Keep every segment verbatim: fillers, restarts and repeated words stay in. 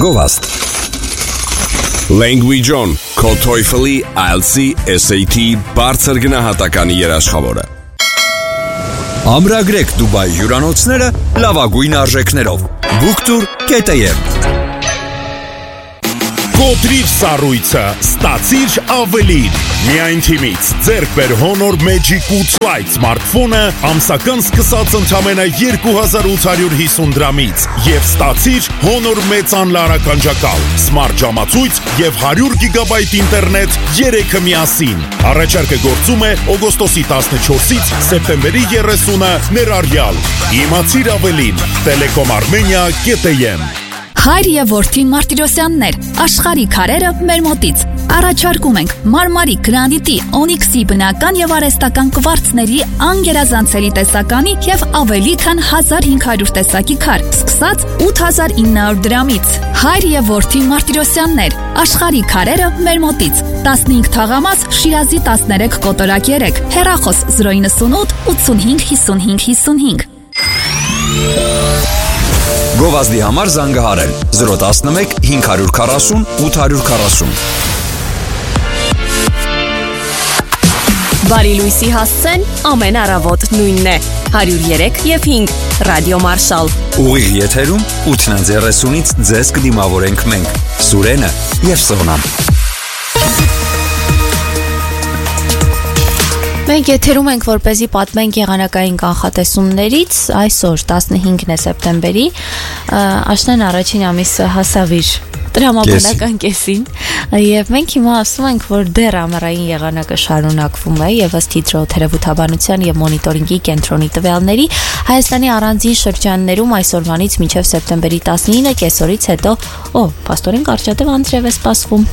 Գովաստ Language On Քո TOEFL-ի, I E L T S-ի, S A T բարձր գնահատականի երաշխավորը Ամրագրեք Դուբայ հյուրանոցները լավագույն արժեքներով Booktour կետ է եմ Կոտրիր սառույցը, ստացիր ավելին Միայն թիմից ձեռք բեր Honor Magic eight Lite սմարթֆոնը ամսական սկսած ընդամենը երկու հազար ութ հարյուր հիսուն դրամից և ստացիր Honor մեծ անլարականջակալ, սմարթ ժամացույց և հարյուր գիգաբայթ ինտերնետ երեքը միասին Առաջարկը գործում է օգոստոսի տասնչորսից սեպտեմբերի երեսունը ներառյալ Իմացիր ավելին, Telecom Armenia կետ է եմ Հայր և որդի Մարտիրոսյաններ, աշխարհի քարերը մեր մոտից։ Առաջարկում ենք մարմարի, գրանիտի, օնիքսի բնական և արհեստական կվարցների անգերազանցելի տեսականի և ավելի քան հազար հինգ հարյուր տեսակի քար, սկսած ութ հազար ինը հարյուր դրամից։ Հայր և որդի Մարտիրոսյաններ, աշխարհի քարերը մեր մոտից։ տասնհինգ թաղամաս, Շիրազի տասներեք կոտորակ երեք, հեռախոս զրո իննսունութ ութսունհինգ հիսունհինգ հիսունհինգ։ Գովազդի համար զանգահարել զրո տասնմեկ հինգ հարյուր քառասուն ութ հարյուր քառասուն Բարի լույսի հասցեն ամեն առավոտ նույնն է հարյուր երեք և հինգ Ռադիո Մարշալ Ուղիղ եթերում ութն երեսունից ձեզ կդիմավորենք մենք Սուրենը և Սոնան Մենք եթերում ենք, որպեսզի պատմենք եղանակային կանխատեսումներից, այսօր տասնհինգն է սեպտեմբերի, աշնան առաջին ամիսը հասավ իր տրամաբանական կեսին, և մենք հիմա ասում ենք, որ դեռ ամառային եղանակը շարունակվում է, և ըստ հիդրոթերապևտաբանության և մոնիտորինգի կենտրոնի տվյալների, Հայաստանի առանձին շրջաններում այսօրվանից մինչև սեպտեմբերի տասնինը կեսօրից հետո, օ, փաստորեն կարճատև անձրև է սպասվում։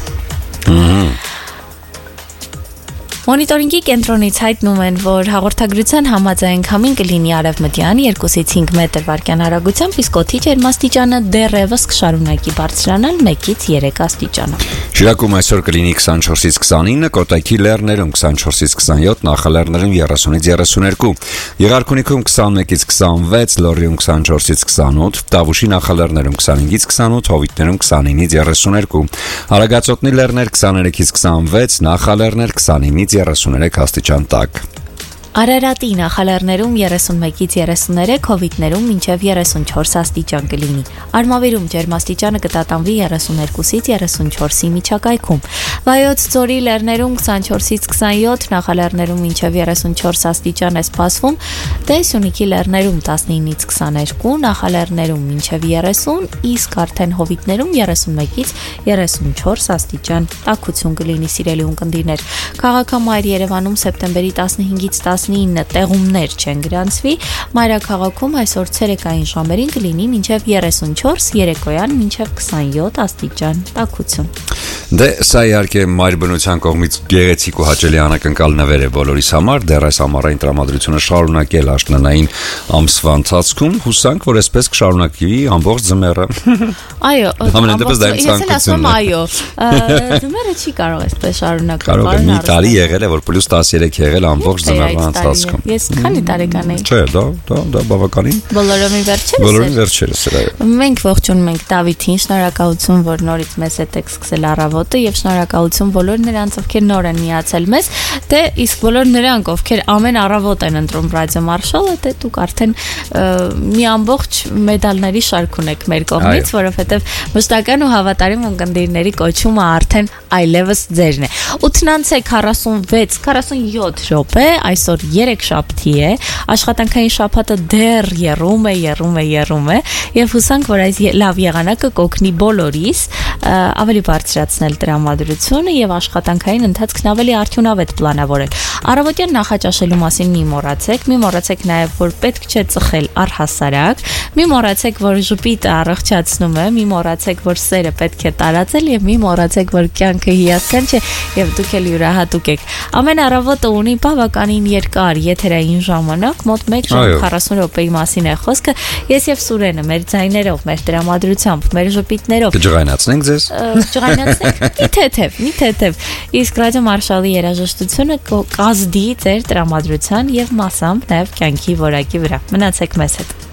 Մոնիտորինգի կենտրոնից հայտնում են, որ հաղորդագրության համաձայն քամին կլինի արևմտյան երկուսից հինգ մետր վարկյան արագությամբ, իսկ օդի ջերմաստիճանը դեռևս կշարունակի բարձրանալ մեկից երեք աստիճանով։ Շիրակում այսօր կլինի քսանչորսից քսանինը, Կոտայքի լեռներում քսանչորսից քսանյոթ, Նախալեռներում երեսունից երեսուներկու, Եղարքունիքում քսանմեկից քսանվեց, Լոռիում քսանչորսից քսանութ, Տավուշի նախալեռներում քսանհինգից քսանութ, Հովիտներում քսանինից երեսուներկու, Արագածոտնի լեռներ քսաներեքից քսանվեց, Նախալեռներ քսանինից երեսուներեք աստիճան տաք։ Արարատի նախալեռներում երեսունմեկից երեսուներեք, Հովիտներում մինչև երեսունչորս աստիճան կլինի։ Արմավիրում ջերմաստիճանը կտատանվի երեսուներկուսից երեսունչորսի միջակայքում։ Վայոց ձորի լեռներում քսանչորսից քսանյոթ, նախալեռներում մինչև երեսունչորս աստիճան է սպասվում, դե Սյունիքի լեռներում տասնինից քսաներկու, նախալեռներում մինչև երեսուն, իսկ արդեն Հովիտներում երեսունմեկից երեսունչորս աստիճան տաքություն կլինի սիրելի ունկնդիրներ։ Քաղաքամայր Երևանում սեպտեմբերի տասնհինգից տասնինը տեղումներ չեն գրանցվի, մայրաքաղաքում այսօր ցերեկային ժամերին կլինի մինչև երեսունչորս, երեկոյան մինչև քսանյոթ աստիճան տաքություն։ Դե սա իհարկե մայր բնության կողմից գեղեցիկ ու հաճելի անակնկալ նվեր է բոլորիս համար, դեռ այս ամառային տրամադրությունը շարունակել աշնանային ամսվա ընթացքում, հուսանք, որ այսպես կշարունակվի ամբողջ ձմեռը։ Այո, ամենատեպս դա իմ ցանկությունն է։ Այո, ձմեռը չի կարող այսպես շարունակվել։ Կարող է մի տարի եղել է, որ պլյուս տասներեք եղել է ամբողջ ձմեռվա ընթացքում։ Ես քանի տարեկան էի։ Չէ, դա դա դա բավականին։ Բոլորովին վերջերս։ Բոլորովին վերջերս էր, այո։ Մենք ողջունում ենք Դավիթին, շնորհակալություն, որ նորից մեզ հետ եք սկսել առավոտը եւ շնորհակալություն բոլոր նրանց, ովքեր նոր են միացել մեզ, դե իսկ բոլոր նրանք, ովքեր ամեն առավոտ են ընտրում Ռադիո Մարշալը, դե դուք արդեն մի ամբողջ մեդալների շարք ունեք մեր կողմից, որովհետեւ մշտական ու հավատարիմ ունկնդիրների կոչումը արդեն այլևս ձերն է։ ութ քառասունվեց քառասունյոթ րոպե, այսօր երեքշաբթի է, աշխատանքային շաբաթը դեռ եռում է, եռում է, եռում է, եւ հուսանք, որ այս լավ եղանակը կօգնի բոլորիս ավելի բարձրացնել տրամադրությունը եւ աշխատանքային ընթացքն ավելի արդյունավետ պլանավորել։ Առավոտյան նախաճաշելու մասին մի մոռացեք, մի մոռացեք նաեւ, որ պետք չէ ծխել առհասարակ, մի մոռացեք, որ ժպիտը առողջացնում է, մի մոռացեք, որ սերը պետք է տարածել եւ մի մոռացեք, որ կյանքը հիասքանչ է եւ դուք էլ յուրահատուկ եք։ Ամեն առավոտը ունի բավականին երկար եթերային ժամանակ, մոտ մեկ ժամ քառասուն րոպեի մասին է խոսքը։ Ես եւ Սուրենը մեր ձայներով, մեր տրամադրությամբ, մեր ժպիտներով կջղայնացնենք ձեզ։ Ջղայնացնենք մի թեթև, մի թեթև։ Իսկ Ռադիո Մարշալի երաժշտությունը կազդի ձեր տրամադրության եւ մասամբ նաեւ կյանքի որակի վրա։ Մնացեք մեզ հետ։